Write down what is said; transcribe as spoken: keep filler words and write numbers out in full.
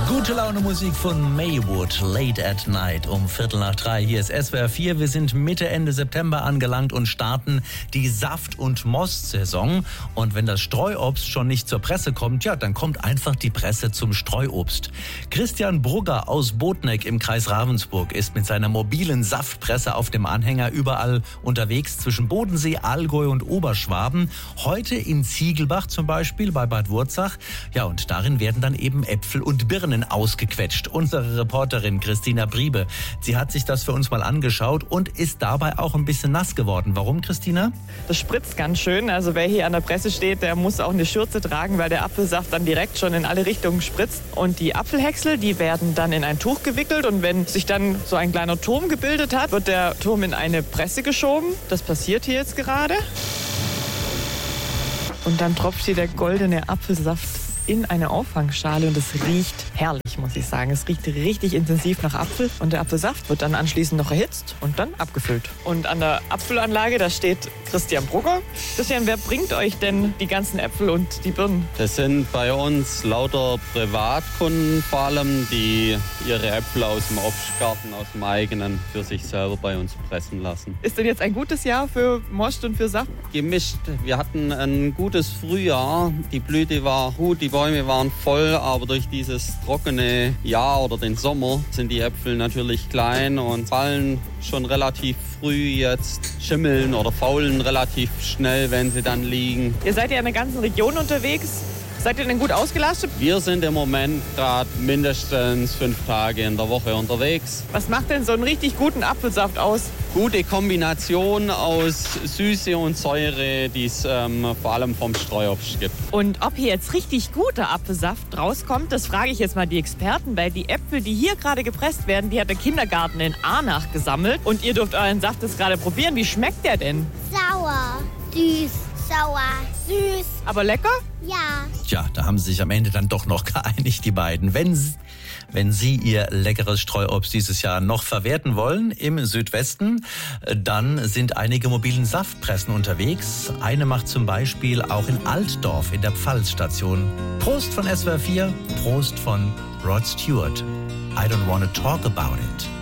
Gute Laune Musik von Maywood, Late at Night um Viertel nach drei. Hier ist S W R vier. Wir sind Mitte, Ende September angelangt und starten die Saft- und Most-Saison. Und wenn das Streuobst schon nicht zur Presse kommt, ja, dann kommt einfach die Presse zum Streuobst. Christian Brugger aus Botneck im Kreis Ravensburg ist mit seiner mobilen Saftpresse auf dem Anhänger überall unterwegs zwischen Bodensee, Allgäu und Oberschwaben. Heute in Ziegelbach zum Beispiel bei Bad Wurzach. Ja, und darin werden dann eben Äpfel und Birnen ausgequetscht. Unsere Reporterin Christina Briebe, sie hat sich das für uns mal angeschaut und ist dabei auch ein bisschen nass geworden. Warum, Christina? Das spritzt ganz schön. Also wer hier an der Presse steht, der muss auch eine Schürze tragen, weil der Apfelsaft dann direkt schon in alle Richtungen spritzt. Und die Apfelhäcksel, die werden dann in ein Tuch gewickelt und wenn sich dann so ein kleiner Turm gebildet hat, wird der Turm in eine Presse geschoben. Das passiert hier jetzt gerade. Und dann tropft hier der goldene Apfelsaft in eine Auffangschale und es riecht herrlich, muss ich sagen. Es riecht richtig intensiv nach Apfel und der Apfelsaft wird dann anschließend noch erhitzt und dann abgefüllt. Und an der Apfelanlage, da steht Christian Brugger. Christian, wer bringt euch denn die ganzen Äpfel und die Birnen? Das sind bei uns lauter Privatkunden vor allem, die ihre Äpfel aus dem Obstgarten, aus dem eigenen, für sich selber bei uns pressen lassen. Ist denn jetzt ein gutes Jahr für Most und für Saft? Gemischt. Wir hatten ein gutes Frühjahr. Die Blüte war gut, die Bäume waren voll, aber durch dieses trockene Jahr oder den Sommer sind die Äpfel natürlich klein und fallen schon relativ früh jetzt, schimmeln oder faulen relativ schnell, wenn sie dann liegen. Ihr seid ja in der ganzen Region unterwegs. Seid ihr denn gut ausgelastet? Wir sind im Moment gerade mindestens fünf Tage in der Woche unterwegs. Was macht denn so einen richtig guten Apfelsaft aus? Gute Kombination aus Süße und Säure, die es ähm, vor allem vom Streuobst gibt. Und ob hier jetzt richtig guter Apfelsaft rauskommt, das frage ich jetzt mal die Experten, weil die Äpfel, die hier gerade gepresst werden, die hat der Kindergarten in Arnach gesammelt. Und ihr dürft euren Saft jetzt gerade probieren. Wie schmeckt der denn? Sauer, süß, sauer, süß. Aber lecker? Ja. Tja, da haben sie sich am Ende dann doch noch geeinigt, die beiden. Wenn, wenn Sie Ihr leckeres Streuobst dieses Jahr noch verwerten wollen im Südwesten, dann sind einige mobilen Saftpressen unterwegs. Eine macht zum Beispiel auch in Altdorf in der Pfalzstation. Prost von S W R vier, Prost von Rod Stewart. I don't wanna talk about it.